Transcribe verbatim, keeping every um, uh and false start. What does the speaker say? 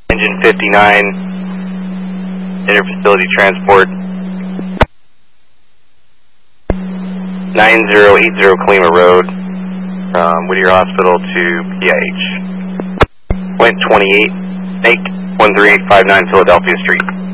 Engine fifty-nine, interfacility transport, nine zero eight zero Kalima Road, from Whittier Hospital to P I H. Went twenty-eight, Snake, one three eight five nine Philadelphia Street.